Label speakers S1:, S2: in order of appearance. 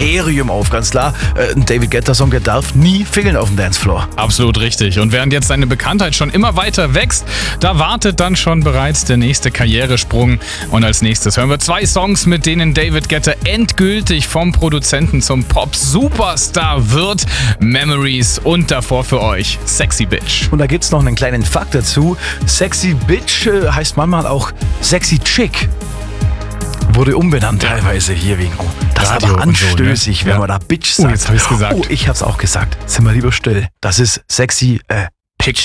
S1: Kriterium auf, ganz klar. Ein David Guetta-Song, der darf nie fehlen auf dem Dancefloor.
S2: Absolut richtig. Und während jetzt seine Bekanntheit schon immer weiter wächst, da wartet dann schon bereits der nächste Karrieresprung. Und als nächstes hören wir 2 Songs, mit denen David Guetta endgültig vom Produzenten zum Pop-Superstar wird. Memories und davor für euch Sexy Bitch.
S1: Und da gibt's noch einen kleinen Fakt dazu. Sexy Bitch heißt manchmal auch Sexy Chick. Wurde umbenannt teilweise hier wegen. Oh, das ist
S2: Radio
S1: aber anstößig,
S2: so, ne?
S1: wenn man da Bitch sagt.
S2: Jetzt habe ich es gesagt.
S1: Oh, ich hab's auch gesagt. Sind wir lieber still. Das ist Sexy